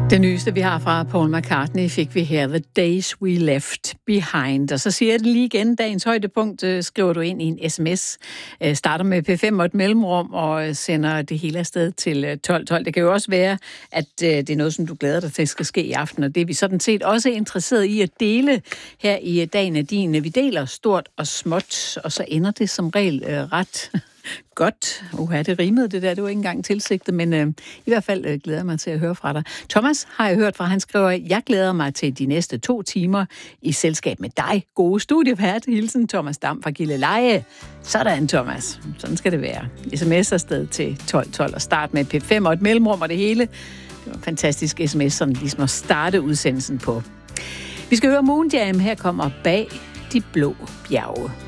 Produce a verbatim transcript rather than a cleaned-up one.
Det nyeste, vi har fra Paul McCartney, fik vi her, The Days We Left Behind. Og så siger jeg det lige igen, dagens højdepunkt øh, skriver du ind i en sms. Øh, starter med P fem og et mellemrum og sender det hele afsted til tolv tolv. Det kan jo også være, at øh, det er noget, som du glæder dig til, skal ske i aften. Og det er vi sådan set også interesseret i at dele her i Dagen af din. Vi deler stort og småt, og så ender det som regel øh, ret... Godt. Uha, det rimede det der. Det var ikke engang tilsigtet, men øh, i hvert fald øh, glæder jeg mig til at høre fra dig. Thomas har jeg hørt fra, han skriver, jeg glæder mig til de næste to timer i selskab med dig. Gode studievært. Hilsen Thomas Dam fra Gilleleje. Sådan, Thomas. Sådan skal det være. sms afsted til tolv tolv og start med P fem og et mellemrum og det hele. Det var en fantastisk sms, sådan ligesom at starte udsendelsen på. Vi skal høre Moon Jam. Her kommer Bag de blå bjerge.